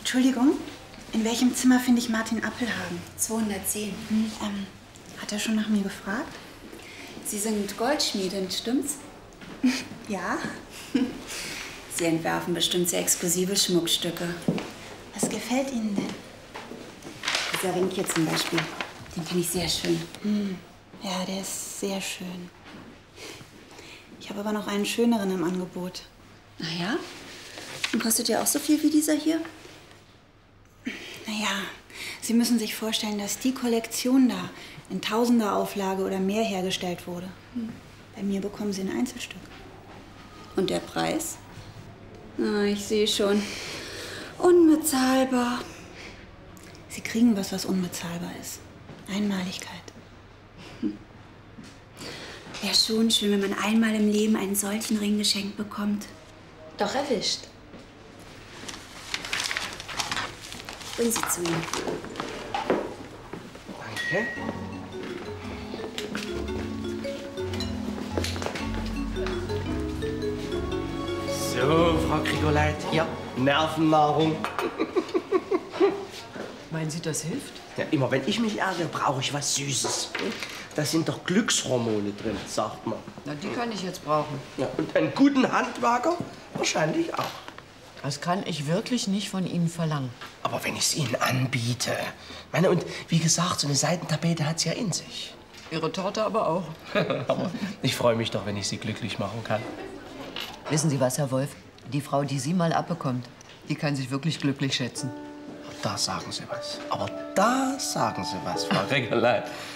Entschuldigung, in welchem Zimmer finde ich Martin Appelhagen? 210. Hat er schon nach mir gefragt? Sie sind Goldschmiedin, stimmt's? Ja. Sie entwerfen bestimmt sehr exklusive Schmuckstücke. Was gefällt Ihnen denn? Dieser Ring hier zum Beispiel. Den finde ich sehr schön. Ja, der ist sehr schön. Ich habe aber noch einen schöneren im Angebot. Ach ja? Und kostet ja auch so viel wie dieser hier? Naja, Sie müssen sich vorstellen, dass die Kollektion da in Tausenderauflage oder mehr hergestellt wurde. Bei mir bekommen Sie ein Einzelstück. Und der Preis? Ah, ich sehe schon. Unbezahlbar. Sie kriegen was, was unbezahlbar ist. Einmaligkeit. Wäre schon schön, wenn man einmal im Leben einen solchen Ring geschenkt bekommt. Doch erwischt. Bringen Sie zu ihm. Danke. So, Frau Grigoleit, hier, Nervennahrung. Meinen Sie, das hilft? Ja, immer wenn ich mich ärgere, brauche ich was Süßes. Da sind doch Glückshormone drin, sagt man. Na, die kann ich jetzt brauchen. Ja, und einen guten Handwerker wahrscheinlich auch. Das kann ich wirklich nicht von Ihnen verlangen. Aber wenn ich es Ihnen anbiete. Meine, und wie gesagt, so eine Seitentapete hat es ja in sich. Ihre Torte aber auch. Aber ich freue mich doch, wenn ich Sie glücklich machen kann. Wissen Sie was, Herr Wolf? Die Frau, die Sie mal abbekommt, die kann sich wirklich glücklich schätzen. Da sagen Sie was. Aber da sagen Sie was, Frau Grigoleit.